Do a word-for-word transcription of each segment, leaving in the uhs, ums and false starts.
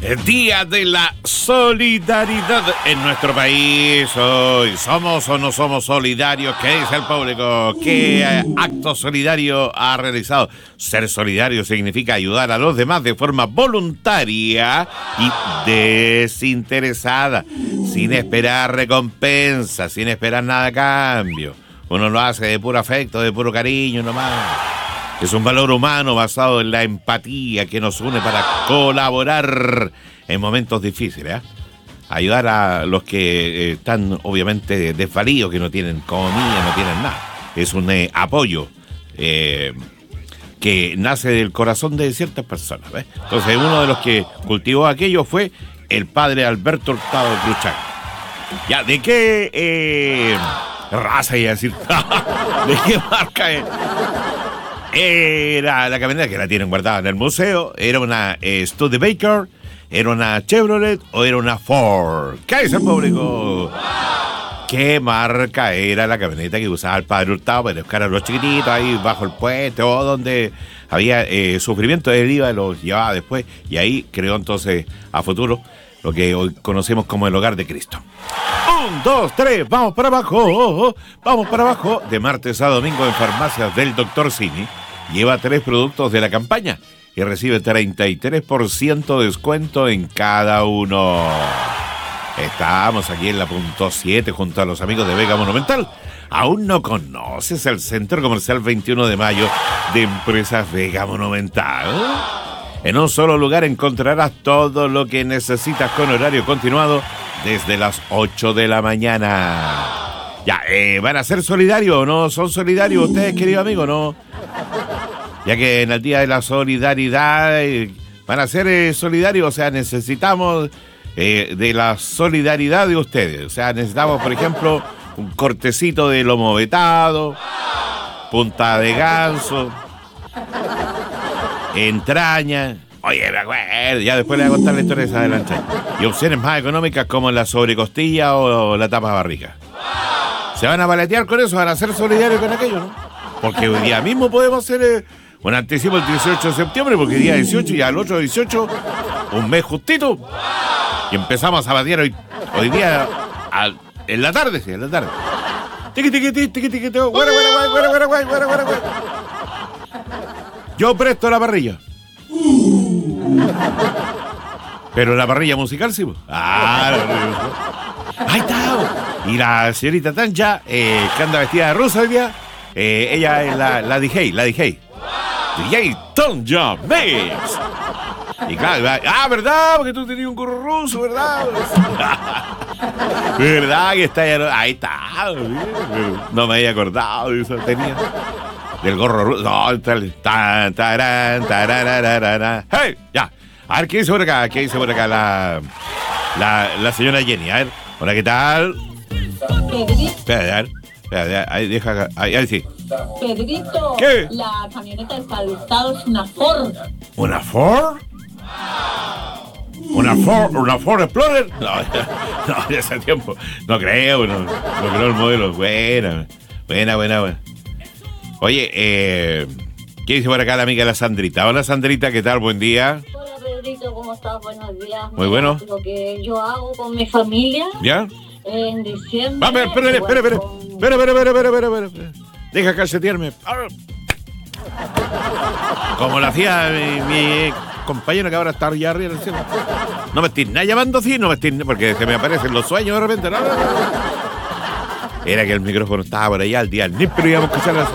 El Día de la Solidaridad en nuestro país hoy. ¿Somos o no somos solidarios? ¿Qué dice el público? ¿Qué eh, acto solidario ha realizado? Ser solidario significa ayudar a los demás de forma voluntaria y desinteresada, sin esperar recompensa, sin esperar nada a cambio. Uno lo hace de puro afecto, de puro cariño nomás. Es un valor humano basado en la empatía que nos une para colaborar en momentos difíciles, ¿eh? Ayudar a los que eh, están obviamente desvalidos, que no tienen comida, no tienen nada. Es un eh, apoyo eh, que nace del corazón de ciertas personas, ¿ves? Entonces uno de los que cultivó aquello fue el padre Alberto Hurtado Cruchac. Ya, ¿de qué eh, raza iba a decir? ¿De qué marca es? Era la camioneta que la tienen guardada en el museo. Era una eh, Studebaker, era una Chevrolet o era una Ford. ¿Qué dice el público? ¿Qué marca era la camioneta que usaba el padre Hurtado para buscar a los chiquititos ahí bajo el puente o donde había eh, sufrimiento? Él iba y los llevaba después y ahí creó entonces a futuro lo que hoy conocemos como el Hogar de Cristo. Un, dos, tres, vamos para abajo, vamos para abajo. De martes a domingo en farmacias del doctor Cini. Lleva tres productos de la campaña y recibe treinta y tres por ciento de descuento en cada uno. Estamos aquí en la punto siete junto a los amigos de Vega Monumental. ¿Aún no conoces el Centro Comercial veintiuno de mayo de Empresas Vega Monumental? En un solo lugar encontrarás todo lo que necesitas con horario continuado desde las ocho de la mañana. Ya, eh, ¿van a ser solidarios o no son solidarios ustedes, queridos amigos? No. Ya que en el Día de la Solidaridad eh, van a ser eh, solidarios, o sea, necesitamos eh, de la solidaridad de ustedes. O sea, necesitamos, por ejemplo, un cortecito de lomo vetado, punta de ganso, entraña. Oye, me acuerdo, ya después le voy a contar la historia de esa adelante. Y opciones más económicas como la sobrecostilla o la tapa barriga. ¿Se van a paletear con eso? ¿Van a ser solidarios con aquello, no? Porque hoy día mismo podemos hacer eh, un anticipo el dieciocho de septiembre, porque el día dieciocho y al otro dieciocho, un mes justito. Y empezamos a batear hoy, hoy día a, en la tarde, sí, en la tarde. Tiqui, tiqui, tiqui, tiqui, tiqui, tiqui, güera, güera, güera, güera, güera, güera, güera, güera. Yo presto la parrilla. Pero la parrilla musical sí. Ah, la parrilla musical. Ahí está. Y la señorita Tanja, eh, que anda vestida de rosa hoy día, eh, ella es la, la D J, la D J. D J Tanja Mix. Y claro, ah, ¿verdad? Porque tú tenías un gorro ruso, ¿verdad? ¿Verdad que está ahí? Ahí está. No me había acordado de eso, tenía. Del gorro ruso. No, tan, tan, tarán, tarararara. ¡Hey! Ya. A ver, ¿qué dice por acá? ¿Qué dice por acá la, la, la señora Jenny? A ver, hola, ¿qué tal? Pedrito. Espera, a ver, espera, ahí deja, ahí, ahí sí. Pedrito, ¿qué? La camioneta del padre Hurtado es una Ford. ¿Una Ford? ¿Una Ford? ¿Una Ford Explorer? No, no, ya hace tiempo. No creo, no, no creo el modelo. Buena, buena, buena, buena. Oye, eh, ¿qué dice por acá la amiga la Sandrita? Hola Sandrita, ¿qué tal? Buen día. Hola Pedrito, ¿cómo estás? Buenos días. Muy bueno. Lo que yo hago con mi familia. ¿Ya? En diciembre. Vamos, espera, espera, espera. Espera, espera, espera, espera, espera, espera. Deja calcetearme. Como lo hacía mi, mi compañero que ahora está ya arriba en el cielo. No me estés nada llamando así, no me estés, porque se me aparecen los sueños de repente. No, no, no. Era que el micrófono estaba por allá al día, ni pero íbamos a escuchar así.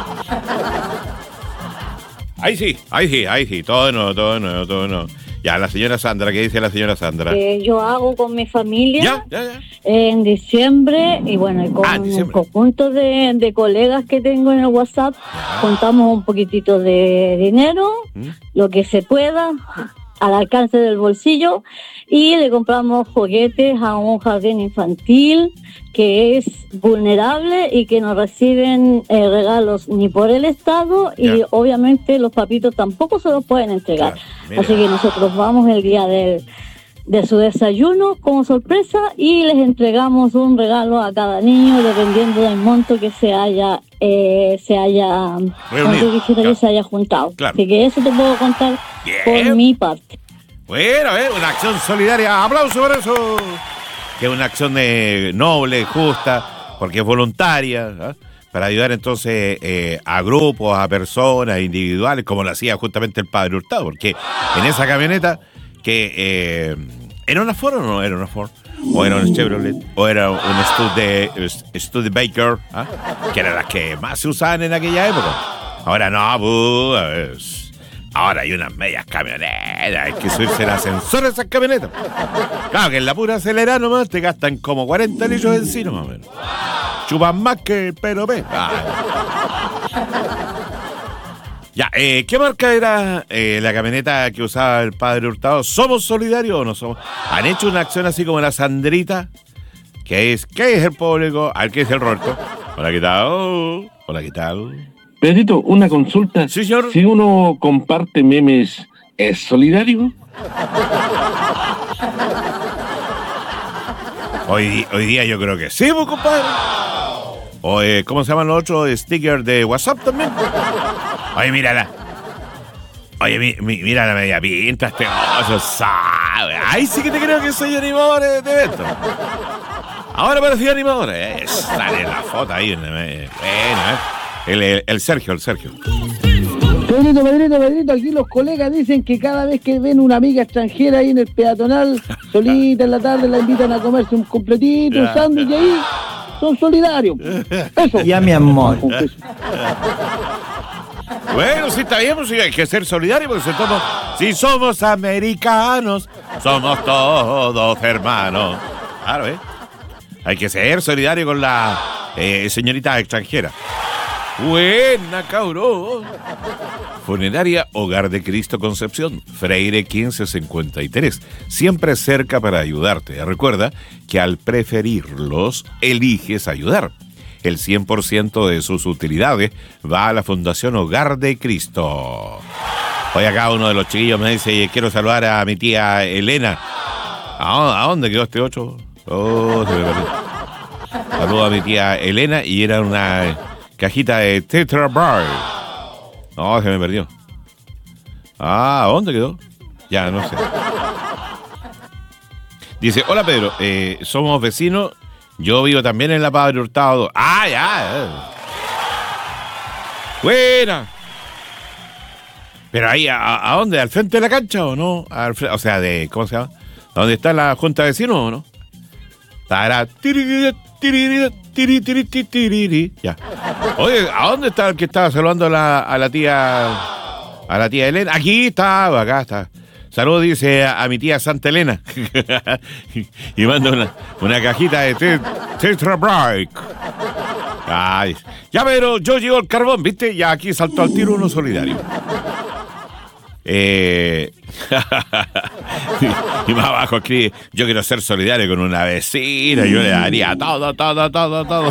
Ahí sí, ahí sí, ahí sí, todo de nuevo, todo de nuevo, todo de nuevo. Ya, la señora Sandra, ¿qué dice la señora Sandra? Que yo hago con mi familia. Ya, ya, ya. En diciembre, y bueno, y con Ah, un conjunto de, de colegas que tengo en el WhatsApp, ya. Contamos un poquitito de dinero, ¿Mm? Lo que se pueda, al alcance del bolsillo, y le compramos juguetes a un jardín infantil que es vulnerable y que no reciben eh, regalos ni por el Estado, y ya. Obviamente los papitos tampoco se los pueden entregar. Claro, así que nosotros vamos el día del, de su desayuno como sorpresa y les entregamos un regalo a cada niño dependiendo del monto que se haya eh, se haya reunido, claro. que se haya juntado. Claro. Así que eso te puedo contar. Bien. Por mi parte. Bueno, ¿eh? Una acción solidaria. ¡Aplauso por eso! Que es una acción de noble, justa, porque es voluntaria, ¿eh? Para ayudar entonces eh, a grupos, a personas individuales, como lo hacía justamente el padre Hurtado, porque en esa camioneta, que eh, ¿era una Ford o no era una Ford? O era un Chevrolet, o era un Studebaker, ¿eh? Que eran las que más se usaban en aquella época. Ahora no, pues, ahora hay unas medias camionetas, hay que subirse el ascensor a esas camionetas. Claro que en la pura acelerada nomás te gastan como cuarenta litros de encima, más o menos. Chupan más que el P P. Ya, eh, ¿qué marca era eh, la camioneta que usaba el padre Hurtado? ¿Somos solidarios o no somos? ¿Han hecho una acción así como la Sandrita? ¿Qué es? ¿Qué es el público? ¿Al qué es el Roberto? Hola, ¿qué tal? Hola, ¿qué tal? Pedrito, una consulta. Sí, señor. Si uno comparte memes, ¿es solidario? Hoy, hoy día yo creo que sí, pues, compadre. O, eh, ¿cómo se llaman los otros stickers de WhatsApp también? Oye, mírala. Oye, mi, mi, mira la media pinta, este oso, sabe. Ay, sí que te creo que soy animador de, de evento. Ahora parecía animador. Eh, sale la foto ahí. Bueno, eh. El, el, el Sergio, el Sergio. Pedrito, Pedrito, Pedrito, aquí los colegas dicen que cada vez que ven una amiga extranjera ahí en el peatonal, solita en la tarde, la invitan a comerse un completito, un sándwich ahí, son solidarios. Eso. Ya, mi amor. Bueno, sí, está bien, pues sí, hay que ser solidario porque si somos, si somos americanos, somos todos hermanos. Claro, ¿eh? Hay que ser solidario con la eh, señorita extranjera. Buena, cabrón. Funeraria Hogar de Cristo Concepción, Freire quince cincuenta y tres. Siempre cerca para ayudarte. Recuerda que al preferirlos, eliges ayudar. El cien por ciento de sus utilidades va a la Fundación Hogar de Cristo. Hoy acá uno de los chiquillos me dice, quiero saludar a mi tía Elena. ¿A, a dónde quedó este ocho? Oh, se me perdió. Saludo a mi tía Elena y era una cajita de Tetra Bar. No, se me perdió. Ah, ¿a dónde quedó? Ya, no sé. Dice, hola Pedro, eh, somos vecinos. Yo vivo también en la Padre Hurtado. ¡Ah, ya! ¡Buena! ¿Pero ahí, a, a dónde? ¿Al frente de la cancha o no? Al, o sea, de ¿cómo se llama? ¿Dónde está la Junta de Vecinos o no? Tará, tiriri, tiriri, tiriri, tiriri, tiriri. Ya. Oye, ¿a dónde está el que estaba saludando a la, a la tía a la tía Elena? Aquí estaba, acá está. Saludos, dice a, a mi tía Santa Elena. Y manda una, una cajita de Tetra Break. Ay, ya, pero yo llego el carbón, ¿viste? Ya aquí saltó al tiro uno solidario. Eh... y más abajo escribe, yo quiero ser solidario con una vecina, yo le daría todo, todo, todo, todo.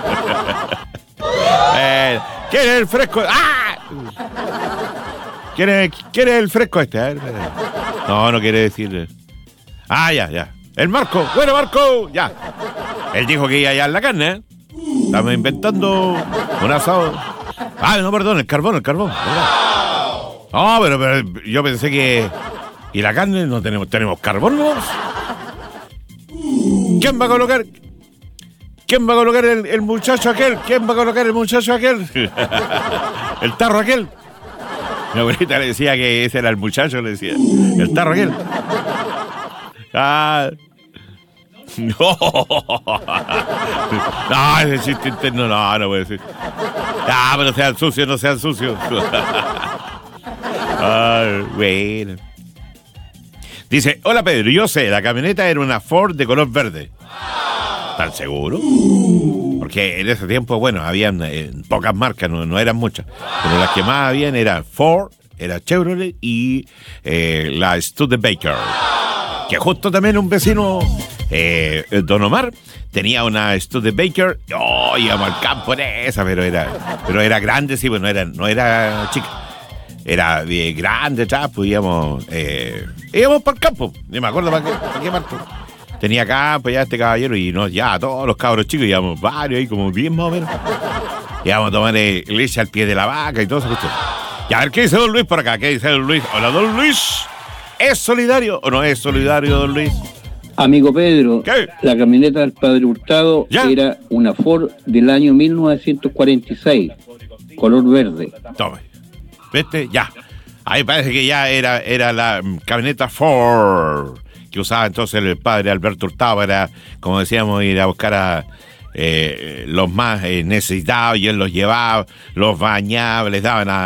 eh, ¿Quién es el fresco? ¡Ah! ¿Quién es, ¿Quién es el fresco este? A ver, no, no quiere decir. Ah, ya, ya. El Marco. Bueno, Marco, ya. Él dijo que iba allá en la carne, ¿eh? Estamos inventando un asado. Ah, no, perdón, el carbón, el carbón. ¿Verdad? No, pero, pero yo pensé que... ¿Y la carne? No tenemos, tenemos carbón, ¿no? ¿Quién va a colocar? ¿Quién va a colocar el, el muchacho aquel? ¿Quién va a colocar el muchacho aquel? ¿El tarro aquel? Mi abuelita le decía que ese era el muchacho, le decía. El tarro aquel. Ah. No. No, ese chiste interno, no, no puede ser. Ah, pero sean sucios, no sean sucios. Ay, bueno. Dice, hola Pedro, yo sé, la camioneta era una Ford de color verde. ¿Están seguros? Porque en ese tiempo, bueno, habían eh, pocas marcas, no, no eran muchas. Pero las que más habían eran Ford, era Chevrolet y eh, la Studebaker. Que justo también un vecino, eh, Don Omar, tenía una Studebaker. Oh, íbamos al campo en esa, pero era, pero era grande, sí, pues no era, no era chica. Era bien grande, atrás, pues íbamos, eh, íbamos para el campo. Ni me acuerdo para qué, para qué parte. Tenía campo ya este caballero y no, ya todos los cabros chicos íbamos varios ahí, como bien más o menos. Íbamos a tomar eh, leche al pie de la vaca y todo eso. Ya, a ver, ¿qué dice Don Luis por acá? ¿Qué dice Don Luis? Hola, Don Luis. ¿Es solidario o no es solidario, don Luis? Amigo Pedro, ¿Qué? la camioneta del padre Hurtado ¿Ya? era una Ford del año mil novecientos cuarenta y seis, color verde. Tome. ¿Viste? Ya. Ahí parece que ya era, era la mm, camioneta Ford que usaba entonces el padre Alberto Hurtado para, como decíamos, ir a buscar a eh, los más eh, necesitados, y él los llevaba, los bañaba, les daban a